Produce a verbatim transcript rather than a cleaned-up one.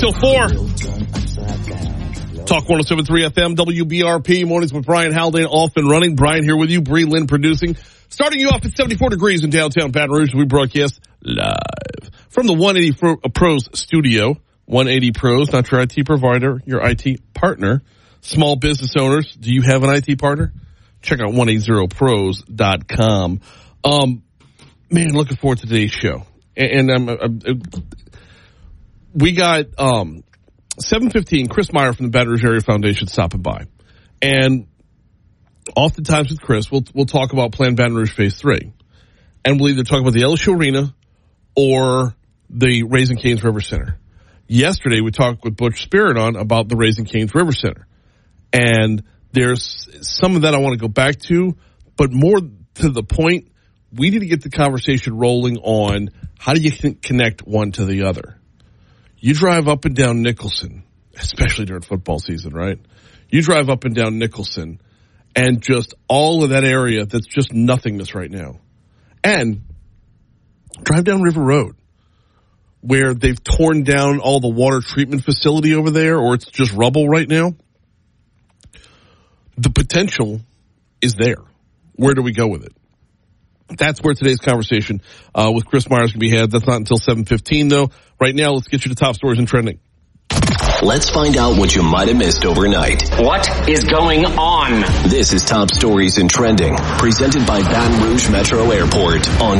till four. Talk one oh seven point three F M, W B R P, mornings with Brian Haldane off and running. Brian here with you, Bree Lynn producing. Starting you off at seventy-four degrees in downtown Baton Rouge. We broadcast live from the one eighty Pros studio. one eighty Pros, not your I T provider, your I T partner. Small business owners, do you have an I T partner? Check out one eighty pros dot com. Um, man, looking forward to today's show. And, and um, uh, we got um, seven fifteen, Chris Meyer from the Baton Rouge Area Foundation stopping by. And oftentimes with Chris, we'll we'll talk about Plan Baton Rouge Phase three. And we'll either talk about the L S U Arena or the Raising Cane's River Center. Yesterday, we talked with Butch Spiridon about the Raising Cane's River Center. And there's some of that I want to go back to, but more to the point, we need to get the conversation rolling on how do you connect one to the other. You drive up and down Nicholson, especially during football season, right? You drive up and down Nicholson, and just all of that area that's just nothingness right now. And drive down River Road, where they've torn down all the water treatment facility over there, or it's just rubble right now. The potential is there. Where do we go with it? That's where today's conversation uh, with Chris Meyer is going to be had. That's not until seven fifteen, though. Right now, let's get you to top stories and trending. Let's find out what you might have missed overnight. What is going on? This is Top Stories and Trending, presented by Baton Rouge Metro Airport on